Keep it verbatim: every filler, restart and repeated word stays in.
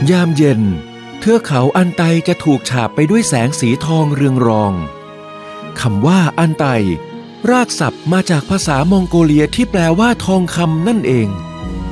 ยามเย็นเทือกเขาอันไตจะถูกฉาบไปด้วยแสงสีทองเรืองรองคำว่าอันไตรากศัพท์มาจากภาษามองโกเลียที่แปลว่าทองคำนั่นเอง